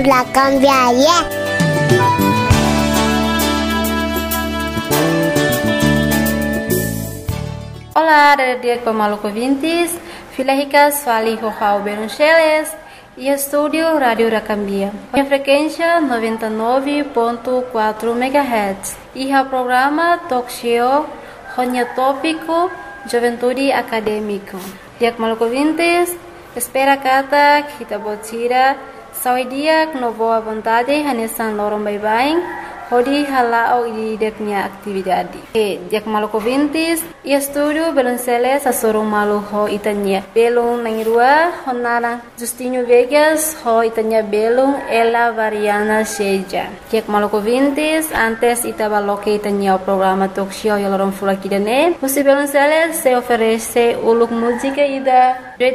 La cambiaria. Olá, dia Maluco Vintes, Filahicas Fali Rojao Beruncheles e estúdio Rádio Racambia. A frequência 99.4 MHz e o programa Talk Show Ronya Tópico Juventude Acadêmico. Dia Maluco Vintes, espera kata kita botira saudia no boa vontade hanesan lorong bye-bye. Hodi halao di punya atividade. Dia Maluco Vintes e estúdio Belunceles a sorong malu ho itanya. Belung nangirua honara Justinho Vegas ho itanya belung Ella Variana Sheja. Dia Maluco Vintes antes itabaloke itanya o programa talk show lorong fula kidane. Musi Belunceles se oferece uluk música ida